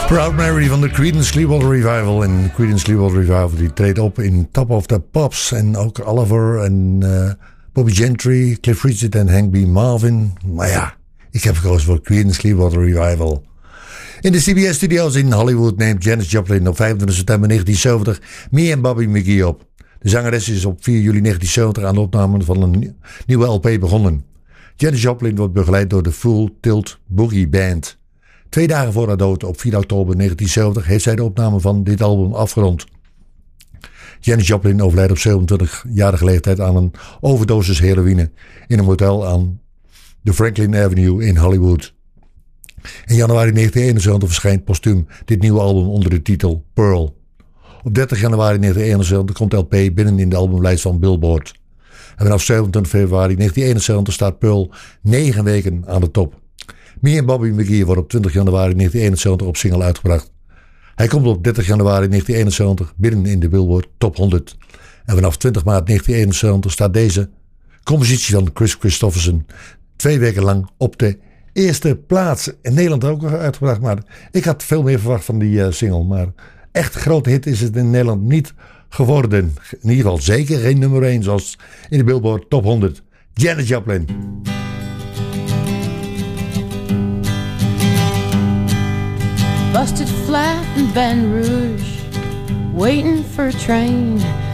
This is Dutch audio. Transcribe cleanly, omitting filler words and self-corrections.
Proud Mary van de Creedence Clearwater Revival. En Creedence Clearwater Revival die treedt op in Top of the Pops. En ook Oliver en Bobby Gentry, Cliff Richard en Hank B. Marvin. Maar ja, ik heb gekozen voor Creedence Clearwater Revival. In de CBS Studios in Hollywood neemt Janis Joplin op 25 september 1970 Me en Bobby McGee op. De zangeres is op 4 juli 1970 aan de opname van een nieuwe LP begonnen. Janis Joplin wordt begeleid door de Full Tilt Boogie Band. 2 dagen voor haar dood, op 4 oktober 1970, heeft zij de opname van dit album afgerond. Janis Joplin overlijdt op 27-jarige leeftijd aan een overdosis heroïne in een motel aan de Franklin Avenue in Hollywood. In januari 1971 verschijnt postuum dit nieuwe album onder de titel Pearl. Op 30 januari 1971 komt LP binnen in de albumlijst van Billboard. En vanaf 27 februari 1971 staat Pearl 9 weken aan de top. Me en Bobby McGee wordt op 20 januari 1971 op single uitgebracht. Hij komt op 30 januari 1971 binnen in de Billboard Top 100. En vanaf 20 maart 1971 staat deze compositie van Chris Christofferson 2 weken lang op de eerste plaats. In Nederland ook uitgebracht, maar ik had veel meer verwacht van die single. Maar echt grote hit is het in Nederland niet geworden. In ieder geval zeker geen nummer 1 zoals in de Billboard Top 100. Janis Joplin. Busted flat in Baton Rouge, waiting for a train.